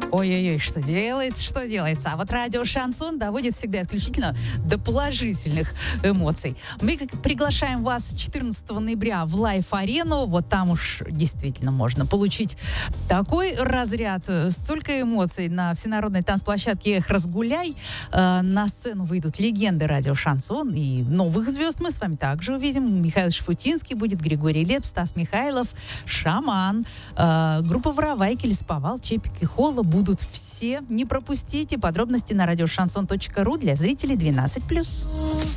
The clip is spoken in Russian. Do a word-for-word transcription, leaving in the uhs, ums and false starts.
Ой-ой-ой, что делается, что делается. А вот радио «Шансон» доводит всегда исключительно до положительных эмоций. Мы приглашаем вас четырнадцатого ноября в Лайф-арену. Вот там уж действительно можно получить такой разряд, столько эмоций на всенародной танцплощадке «Эх, разгуляй». Э, на сцену выйдут легенды радио «Шансон», и новых звезд мы с вами также увидим. Михаил Шафутинский будет, Григорий Лепс, Стас Михайлов, Шаман, э, группа «Воровайки», Лесповал, Чепик и Холла будут все. Не пропустите. Подробности на радиошансон точка ру для зрителей двенадцать плюс.